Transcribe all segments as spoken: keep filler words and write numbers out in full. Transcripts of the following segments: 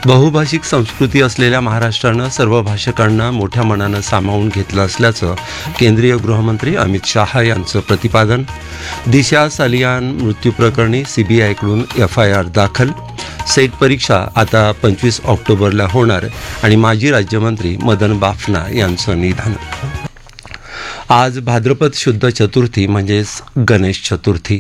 बहुभाषिक संस्कृती असलेल्या महाराष्ट्रानं सर्व भाषकांना मोठ्या मनानं सामावून घेतलं असल्याचं केंद्रीय गृहमंत्री अमित शाह यांचं प्रतिपादन. दिशा सालियान मृत्यूप्रकरणी सीबीआयकडून एफ आय आर दाखल. सेट परीक्षा आता पंचवीस ऑक्टोबरला होणार आणि माजी राज्यमंत्री मदन बाफना यांचं निधन. आज भाद्रपद शुद्ध चतुर्थी म्हणजेच गणेश चतुर्थी.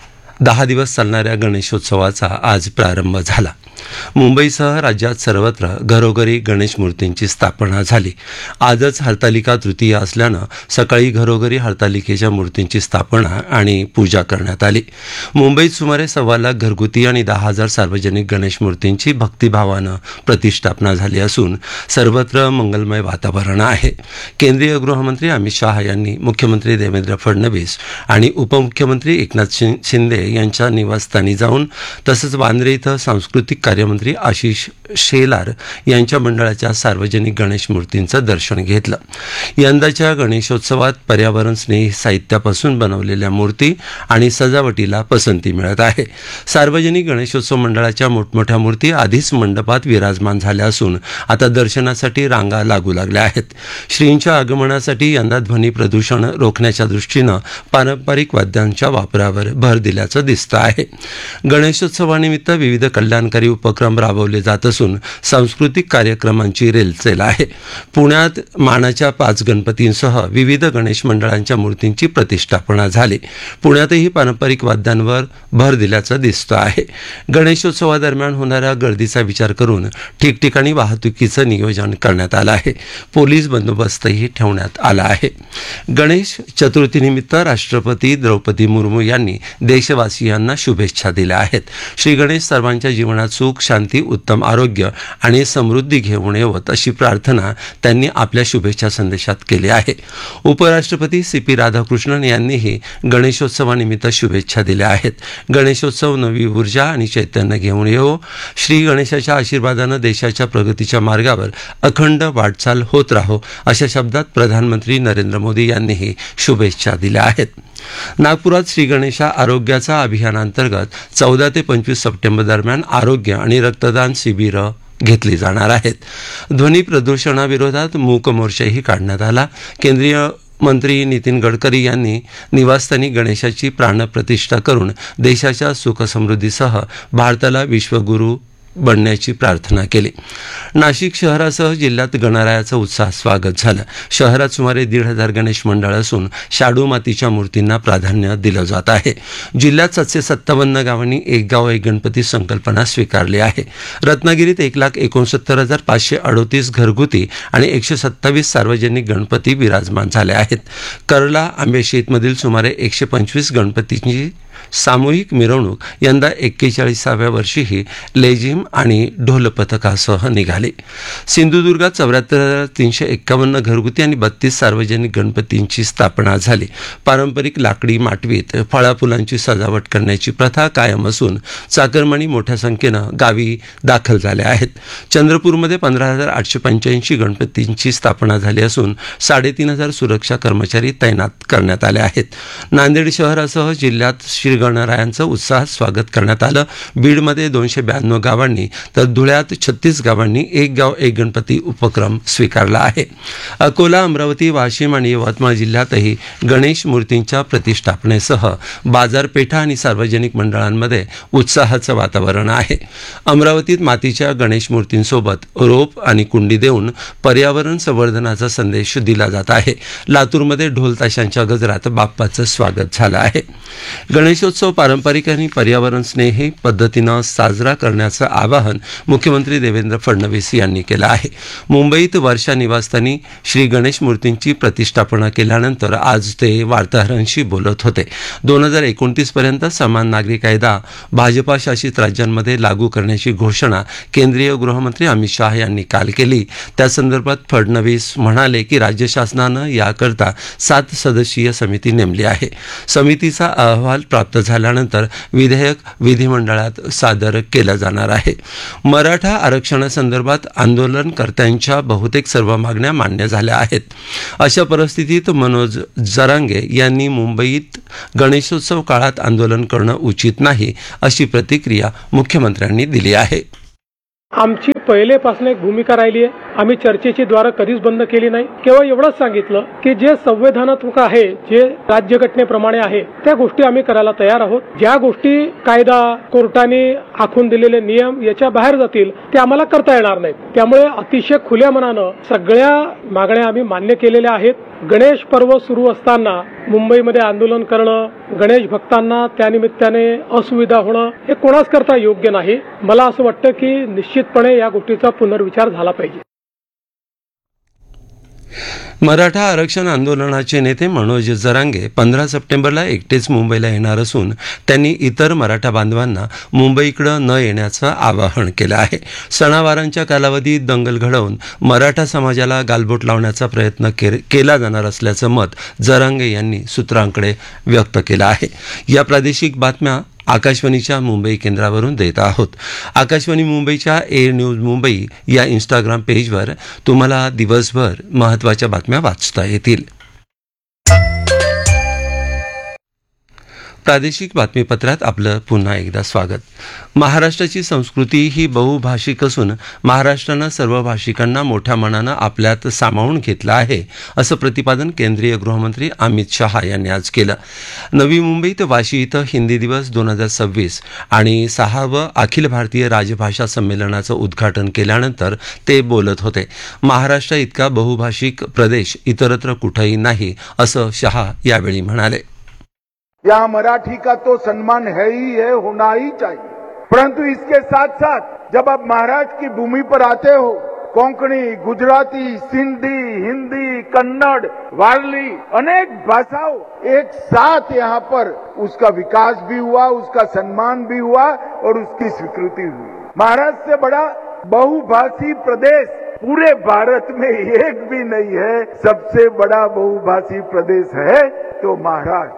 दहा दिवस चालणाऱ्या गणेशोत्सवाचा आज प्रारंभ झाला. मुंबईसह राज्यात सर्वत्र घरोघरी गणेश मूर्तींची स्थापना झाली. आजच हरतालिका तृतीया असल्यानं सकाळी घरोघरी हरतालिकेच्या मूर्तींची स्थापना आणि पूजा करण्यात आली. मुंबईत सुमारे सव्वा लाख घरगुती आणि दहा हजार सार्वजनिक गणेश मूर्तींची भक्तिभावानं प्रतिष्ठापना झाली असून सर्वत्र मंगलमय वातावरण आहे. केंद्रीय गृहमंत्री अमित शाह यांनी मुख्यमंत्री देवेंद्र फडणवीस आणि उपमुख्यमंत्री एकनाथ शिंदे यांच्या निवासस्थानी जाऊन तसंच वांद्रे इथं सांस्कृतिक कार्यमंत्री आशिष शेलार यांच्या मंडळाच्या सार्वजनिक गणेश मूर्तींचं दर्शन घेतलं. यंदाच्या गणेशोत्सवात पर्यावरण स्नेही साहित्यापासून बनवलेल्या मूर्ती आणि सजावटीला पसंती मिळत आहे. सार्वजनिक गणेशोत्सव मंडळाच्या मोठमोठ्या मूर्ती आधीच मंडपात विराजमान झाल्या असून आता दर्शनासाठी रांगा लागू लागल्या आहेत. श्रींच्या आगमनासाठी यंदा ध्वनी प्रदूषण रोखण्याच्या दृष्टीनं पारंपरिक वाद्यांच्या वापरावर भर दिल्याचं दिसतं आहे. गणेशोत्सवानिमित्त विविध कल्याणकारी उपक्रम राबवले जात असून सांस्कृतिक कार्यक्रमांची रेलचेल आहे. पुण्यात मानाच्या पाच गणपतींसह विविध गणेश मंडळांच्या मूर्तींची प्रतिष्ठापना झाली. पुण्यातही पारंपरिक वाद्यांवर भर दिल्याचं दिसतं आहे. गणेशोत्सवादरम्यान होणाऱ्या गर्दीचा विचार करून ठिकठिकाणी वाहतुकीचं नियोजन करण्यात आलं आहे. पोलीस बंदोबस्तही ठेवण्यात आला आहे. गणेश चतुर्थीनिमित्त राष्ट्रपती द्रौपदी मुर्मू यांनी देशवासियांना शुभेच्छा दिल्या आहेत. श्री गणेश सर्वांच्या जीवनात सुख, शांती, उत्तम आरोग्य आणि समृद्धी घेऊन येवत अशी प्रार्थना त्यांनी आपल्या शुभेच्छा संदेशात केली आहे. उपराष्ट्रपती सी पी राधाकृष्णन यांनीही गणेशोत्सवानिमित्त शुभेच्छा दिल्या आहेत. गणेशोत्सव नवी ऊर्जा आणि चैतन्य घेऊन येवो. श्री गणेशाच्या आशीर्वादानं देशाच्या प्रगतीच्या मार्गावर अखंड वाटचाल होत राहो अशा शब्दात प्रधानमंत्री नरेंद्र मोदी यांनीही शुभेच्छा दिल्या आहेत. नागपुरात श्री गणेशा आरोग्याचा अभियानांतर्गत चौदा ते पंचवीस सप्टेंबर दरम्यान आरोग्य आणि रक्तदान शिबिरं घेतली जाणार आहेत. ध्वनी प्रदूषणाविरोधात मूक मोर्चाही काढण्यात आला. केंद्रीय मंत्री नितीन गडकरी यांनी निवासस्थानी गणेशाची प्राणप्रतिष्ठा करून देशाच्या सुखसमृद्धीसह भारताला विश्वगुरू बनण्याची प्रार्थना केली. नाशिक शहरासह जिल्ह्यात गणरायाचं उत्साहात स्वागत झालं. शहरात सुमारे दीड हजार गणेश मंडळ असून शाडू मातीच्या मूर्तींना प्राधान्य दिलं जात आहे. जिल्ह्यात सातशे सत्तावन्न गावांनी एक गाव एक गणपती संकल्पना स्वीकारली आहे. रत्नागिरीत एक लाख एकोणसत्तर हजार पाचशे अडोतीस घरगुती आणि एकशे सत्तावीस सार्वजनिक गणपती विराजमान झाले आहेत. कर्ला आंबेशेतमधील सुमारे एकशे पंचवीस गणपतींची सामूहिक मिरवणूक यंदा एक्केचाळीसाव्या वर्षीही लेझिम आणि ढोल पथकासह निघाली. सिंधुदुर्गात चौऱ्याहत्तर हजार तीनशे एक्कावन्न घरगुती आणि बत्तीस सार्वजनिक गणपतींची स्थापना झाली. पारंपरिक लाकडी माटवीत फळाफुलांची सजावट करण्याची प्रथा कायम असून चाकरमानी मोठ्या संख्येनं गावी दाखल झाले आहेत. चंद्रपूरमध्ये पंधरा हजार आठशे पंच्याऐंशी गणपतींची स्थापना झाली असून साडेतीन हजार सुरक्षा कर्मचारी तैनात करण्यात आले आहेत. नांदेड शहरासह जिल्ह्यात श्री गणरायांचं उत्साहात स्वागत करण्यात आलं. बीडमध्ये दोनशे ब्याण्णव गावांनी तर धुळ्यात छत्तीस गावांनी एक गाव एक गणपती उपक्रम स्वीकारला आहे. अकोला, अमरावती, वाशिम आणि यवतमाळ जिल्ह्यातही गणेश मूर्तींच्या प्रतिष्ठापनेसह बाजारपेठा आणि सार्वजनिक मंडळांमध्ये उत्साहाचं वातावरण आहे. अमरावतीत मातीच्या गणेश मूर्तींसोबत रोप आणि कुंडी देऊन पर्यावरण संवर्धनाचा संदेश दिला जात आहे. लातूरमध्ये ढोल ताशांच्या गजरात बाप्पाचं स्वागत झालं आहे. गणेशोत्सव पारंपरिक आणि पर्यावरण स्नेही पद्धतीनं साजरा करण्याचं आवाहन मुख्यमंत्री देवेंद्र फडणवीस यांनी केलं आहे. मुंबईत वर्षा निवासस्थानी श्री गणेश मूर्तींची प्रतिष्ठापना केल्यानंतर आज ते वार्ताहरांशी बोलत होते. दोन हजार एकोणतीस पर्यंत समान नागरी कायदा भाजपा शासित राज्यांमध्ये लागू करण्याची घोषणा केंद्रीय गृहमंत्री अमित शाह यांनी काल केली. त्या संदर्भात फडणवीस म्हणाले की राज्य शासनानं याकरता सात सदस्यीय समिती नेमली आहे. समितीचा अहवाल प्राप्त झाल्यानंतर विधेयक विधिमंडळात सादर केलं जाणार आहे. मराठा आरक्षणासंदर्भात आंदोलनकर्त्यांच्या बहुतेक सर्व मागण्या मान्य झाल्या आहेत. अशा परिस्थितीत मनोज जरांगे यांनी मुंबईत गणेशोत्सव काळात आंदोलन करणं उचित नाही अशी प्रतिक्रिया मुख्यमंत्र्यांनी दिली आहे. आमची पहिलेपासून एक भूमिका राहिली आहे. आम्ही चर्चेची द्वारं कधीच बंद केली नाही. केवळ एवढंच सांगितलं की जे संविधानात्मक आहे, जे राज्यघटनेप्रमाणे आहे, त्या गोष्टी आम्ही करायला तयार आहोत. ज्या गोष्टी कायदा, कोर्टाने आखून दिलेले नियम याच्या बाहेर जातील ते आम्हाला करता येणार नाहीत. त्यामुळे अतिशय खुल्या मनानं सगळ्या मागण्या आम्ही मान्य केलेल्या आहेत. गणेश पर्व सुरू असताना मुंबईमध्ये आंदोलन करणं, गणेश भक्तांना त्यानिमित्ताने असुविधा होणं हे कोणाच करता योग्य नाही. मला असं वाटतं की निश्चितपणे या गोष्टीचा पुनर्विचार झाला पाहिजे. मराठा आरक्षण आंदोलनाचे नेते मनोज जरांगे पंधरा सप्टेंबरला एकटेच मुंबईला येणार असून त्यांनी इतर मराठा बांधवांना मुंबईकडे न येण्याचं आवाहन केलं आहे. सणावारांच्या कालावधीत दंगल घडवून मराठा समाजाला गालबोट लावण्याचा प्रयत्न केला जाणार असल्याचं मत जरांगे यांनी सूत्रांकडे व्यक्त केलं आहे. या प्रादेशिक बातम्या आकाशवाणीच्या मुंबई केंद्रावरून देत आहोत. आकाशवाणी मुंबईच्या ए न्यूज मुंबई या इंस्टाग्राम पेजवर तुम्हाला दिवसभर महत्त्वाच्या बातम्या वाचता येतील. प्रादेशिक बातमीपत्रात आपलं पुन्हा एकदा स्वागत. महाराष्ट्राची संस्कृती ही बहुभाषिक असून महाराष्ट्रानं सर्व भाषिकांना मोठ्या मनानं आपल्यात सामावून घेतलं आहे, असं प्रतिपादन केंद्रीय गृहमंत्री अमित शहा यांनी आज केलं. नवी मुंबईत वाशी इथं हिंदी दिवस दोन हजार सव्वीस आणि सहावं अखिल भारतीय राजभाषा संमेलनाचं उद्घाटन केल्यानंतर ते बोलत होते. महाराष्ट्र इतका बहुभाषिक प्रदेश इतरत्र कुठेही नाही, असं शहा यावेळी म्हणाले. यहाँ मराठी का तो सम्मान है ही है, होना ही चाहिए, परंतु इसके साथ साथ जब आप महाराष्ट्र की भूमि पर आते हो, कोंकणी, गुजराती, सिंधी, हिंदी, कन्नड़, वारली, अनेक भाषाओं एक साथ यहाँ पर उसका विकास भी हुआ, उसका सम्मान भी हुआ और उसकी स्वीकृति हुई. महाराष्ट्र से बड़ा बहुभाषी प्रदेश पूरे भारत में एक भी नहीं है. सबसे बड़ा बहुभाषी प्रदेश है तो महाराष्ट्र.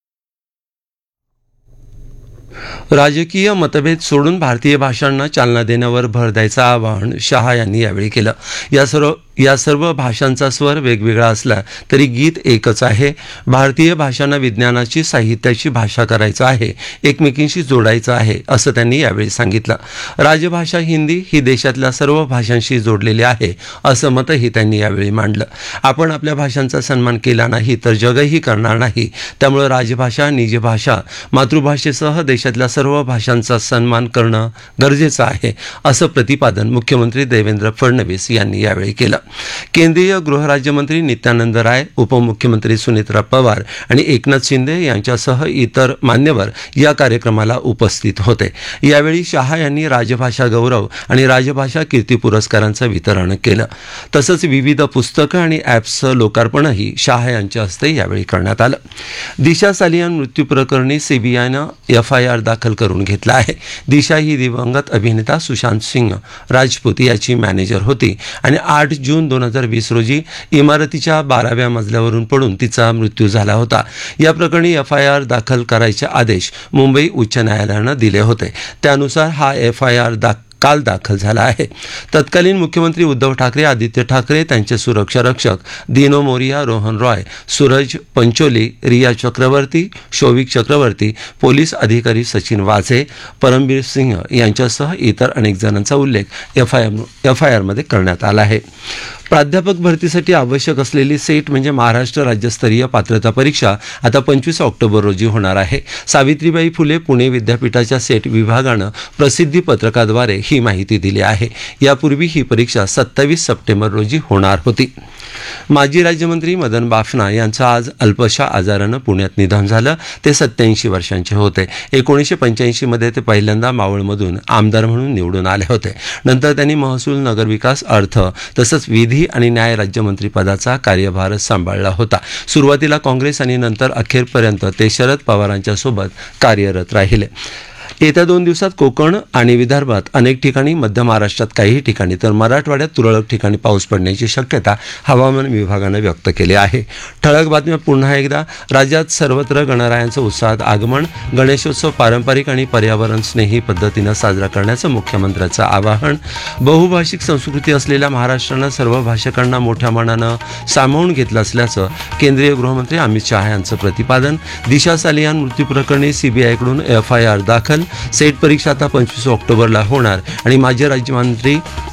राजकीय मतभेद सोडून भारतीय भाषांना चालना देण्यावर भर द्यायचं आवाहन शहा यांनी यावेळी केलं. या सर्व या सर्व भाषांचा स्वर वेगवेगळा असला तरी गीत एकच आहे. भारतीय भाषांना विज्ञानाची, साहित्याची भाषा करायचं आहे, एकमेकींशी जोडायचं आहे, असं त्यांनी यावेळी सांगितलं. राजभाषा हिंदी ही देशातल्या सर्व भाषांशी जोडलेली आहे, असं मतही त्यांनी यावेळी मांडलं. आपण आपल्या भाषांचा सन्मान केला नाही तर जगही करणार नाही. त्यामुळे राजभाषा, निजभाषा, मातृभाषेसह देशातल्या सर्व भाषांचा सन्मान करणं गरजेचं आहे, असं प्रतिपादन मुख्यमंत्री देवेंद्र फडणवीस यांनी यावेळी केलं. केंद्रीय गृहराज्यमंत्री नित्यानंद राय, उपमुख्यमंत्री सुनेत्रा पवार आणि एकनाथ शिंदे यांच्यासह इतर मान्यवर या कार्यक्रमाला उपस्थित होते. यावेळी शहा यांनी राजभाषा गौरव आणि राजभाषा कीर्ती पुरस्कारांचं वितरण केलं. तसंच विविध पुस्तकं आणि ॲप्सचं लोकार्पणही शहा यांच्या हस्ते यावेळी करण्यात आलं. दिशा सालियान मृत्यू प्रकरणी सीबीआयनं एफ आय आर दाखल करून घेतला आहे. दिशा ही दिवंगत अभिनेता सुशांत सिंग राजपूत याची मॅनेजर होती आणि आठ जून दोन हजार वीस रोजी इमारतीच्या बाराव्या मजल्यावरून पडून तिचा मृत्यू झाला होता. या प्रकरणी एफ आय आर दाखल करायचे आदेश मुंबई उच्च न्यायालयानं दिले होते. त्यानुसार हा एफ आय आर दाखल काल दाखल झाला आहे. तत्कालीन मुख्यमंत्री उद्धव ठाकरे, आदित्य ठाकरे, त्यांचे सुरक्षा रक्षक दिनो मोरिया, रोहन रॉय, सूरज पंचोली, रिया चक्रवर्ती, शौविक चक्रवर्ती, पोलीस अधिकारी सचिन वाझे, परमबीर सिंह यांच्यासह इतर अनेक जणांचा उल्लेख एफ आय एफ आय आरमध्ये करण्यात आला आहे. प्राध्यापक भरतीसाठी आवश्यक असलेली सेट म्हणजे महाराष्ट्र राज्यस्तरीय पात्रता परीक्षा आता पंचवीस ऑक्टोबर रोजी होणार आहे. सावित्रीबाई फुले पुणे विद्यापीठाच्या सेट विभागानं प्रसिद्धी पत्रकाद्वारे ही माहिती दिली आहे. यापूर्वी ही परीक्षा सत्तावीस सप्टेंबर रोजी होणार होती. माजी राज्यमंत्री मदन बाफना यांचं आज अल्पशा आजारानं पुण्यात निधन झालं. ते सत्याऐंशी वर्षांचे होते. एकोणीसशे पंच्याऐंशीमध्ये ते पहिल्यांदा मावळमधून आमदार म्हणून निवडून आले होते. नंतर त्यांनी महसूल, नगरविकास, अर्थ तसंच विधी आणि न्याय राज्यमंत्री पदाचा कार्यभार सांभाळला होता. सुरुवातीला काँग्रेस आणि नंतर अखेरपर्यंत ते शरद पवारांच्या सोबत कार्यरत राहिले. येत्या दोन दिवसात कोकण आणि विदर्भात अनेक ठिकाणी, मध्य महाराष्ट्रात काही ठिकाणी तर मराठवाड्यात तुरळक ठिकाणी पाऊस पडण्याची शक्यता हवामान विभागानं व्यक्त केली आहे. ठळक बातम्या पुन्हा एकदा. राज्यात सर्वत्र गणरायांचं उत्साहात आगमन. गणेशोत्सव पारंपरिक आणि पर्यावरण स्नेही पद्धतीनं साजरा करण्याचं मुख्यमंत्र्यांचं आवाहन. बहुभाषिक संस्कृती असलेल्या महाराष्ट्रानं सर्व भाषकांना मोठ्या मनानं सामावून घेतलं असल्याचं केंद्रीय गृहमंत्री अमित शहा यांचं प्रतिपादन. दिशा सालियान मृत्यू प्रकरणी सीबीआयकडून एफ आय आर दाखल. सेट परीक्षा आता पंचवीस ऑक्टोबरला होणार आणि माजी राज्यमंत्री